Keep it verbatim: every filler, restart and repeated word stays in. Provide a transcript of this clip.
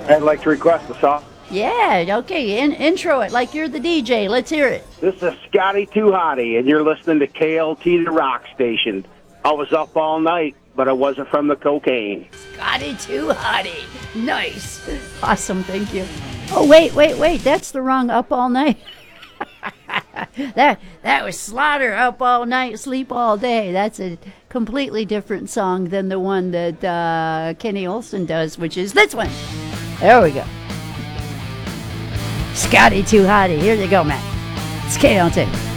I'd like to request a song. Yeah, okay, in, intro it like you're the D J. Let's hear it. This is Scotty Too Hottie, and you're listening to K L T, the rock station. I was up all night, but it wasn't from the cocaine. Scotty Too Hottie. Nice. Awesome, thank you. Oh, wait, wait, wait. That's the wrong Up All Night. that that was Slaughter, Up All Night, Sleep All Day. That's a completely different song than the one that uh, Kenny Olson does, which is this one. There we go. Scotty Too Hottie. Here you go, man. It's K L T.